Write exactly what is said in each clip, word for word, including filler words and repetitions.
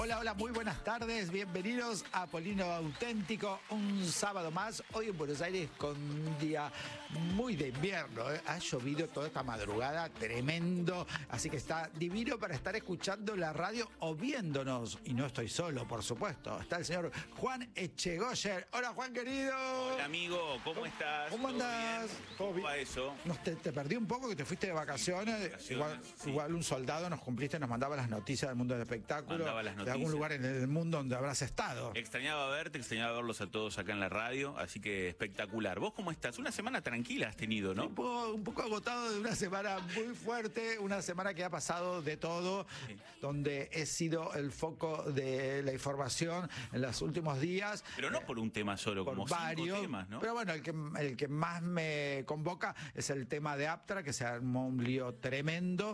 Hola, hola, muy buenas tardes, bienvenidos a Polino Auténtico, un sábado más, hoy en Buenos Aires con un día muy de invierno, ¿eh? Ha llovido toda esta madrugada, tremendo, así que está divino para estar escuchando la radio o viéndonos, y no estoy solo, por supuesto, está el señor Juan Echegoyen. Hola, Juan querido. Hola, amigo, ¿cómo, ¿Cómo estás? ¿Cómo andás? ¿Cómo va eso? Nos te, te perdí un poco, que te fuiste de vacaciones, sí, vacaciones igual, sí. igual un soldado nos cumpliste, nos mandaba las noticias del mundo del espectáculo. Mandaba las noticias. De algún lugar en el mundo donde habrás estado. Extrañaba verte, extrañaba verlos a todos acá en la radio, así que espectacular. ¿Vos cómo estás? Una semana tranquila has tenido, ¿no? Un poco, un poco agotado de una semana muy fuerte, una semana que ha pasado de todo, sí. Donde he sido el foco de la información en los últimos días. Pero no por un tema solo, por como varios cinco temas, ¿no? Pero bueno, el que, el que más me convoca es el tema de Aptra, que se armó un lío tremendo,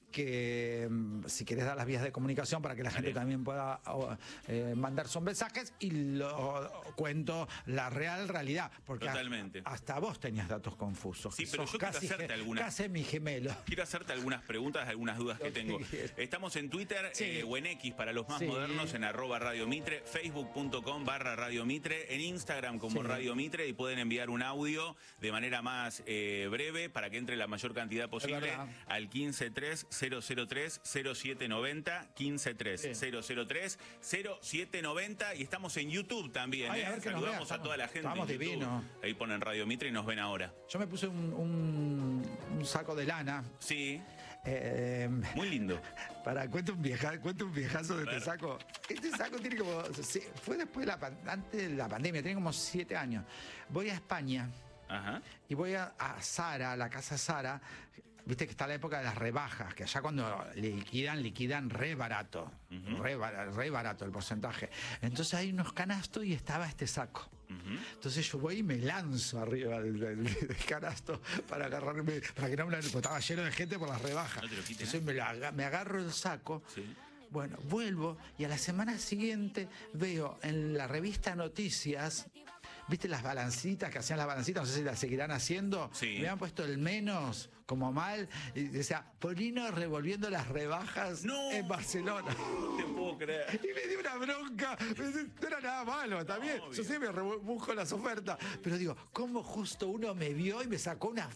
que si querés dar las vías de comunicación para que la gente también pueda eh, mandar sus mensajes, y lo cuento la real realidad, porque totalmente. Hasta vos tenías datos confusos. Sí, pero yo casi, quiero hacerte algunas. Casi mi gemelo. Quiero hacerte algunas preguntas, algunas dudas que tengo. Estamos en Twitter, sí. eh, o en X para los más sí. modernos, en arroba Radio Mitre, facebook punto com barra Radio Mitre, en Instagram como sí. Radio Mitre, y pueden enviar un audio de manera más eh, breve para que entre la mayor cantidad posible al quince tres cero cero tres cero siete noventa, quince tres cero cero tres cero siete noventa, y estamos en YouTube también. Ay, eh. Saludamos a toda la gente. Estamos divinos. Ahí ponen Radio Mitre y nos ven ahora. Yo me puse un, un, un saco de lana. Sí. Eh, Muy lindo. Para, cuento un, vieja, cuento un viejazo de este saco. Este saco tiene como... Sí, fue después de la, antes de la pandemia, tiene como siete años. Voy a España. Ajá. Y voy a, a Zara, a la casa Zara. Viste que está la época de las rebajas, que allá cuando liquidan, liquidan re barato. Uh-huh. re, re barato el porcentaje. Entonces hay unos canastos y estaba este saco. Uh-huh. Entonces yo voy y me lanzo arriba del, del, del canasto para agarrarme, para que no me lo... Estaba lleno de gente por las rebajas. No te lo quiten, Entonces me, la, me agarro el saco. Sí. Bueno, vuelvo y a la semana siguiente veo en la revista Noticias, ¿viste las balancitas que hacían las balancitas? No sé si las seguirán haciendo. Sí. Me han puesto el menos como mal. Y decía, Polino revolviendo las rebajas no, en Barcelona. No te puedo creer. Y me dio una bronca. No era nada malo, también. Yo sí me busco las ofertas. Pero digo, ¿cómo justo uno me vio y me sacó una